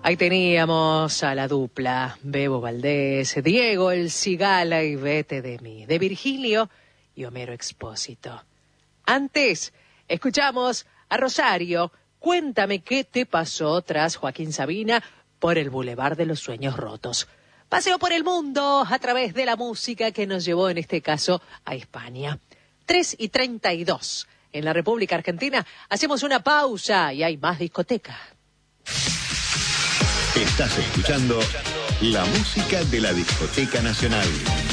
Ahí teníamos a la dupla Bebo Valdés, Diego El Cigala y Vete de mí, de Virgilio y Homero Expósito. Antes, escuchamos a Rosario, Cuéntame qué te pasó, tras Joaquín Sabina, por el Boulevard de los Sueños Rotos. Paseo por el mundo a través de la música que nos llevó en este caso a España. 3:32 en la República Argentina. Hacemos una pausa y hay más discoteca. Estás escuchando la música de la Discoteca Nacional.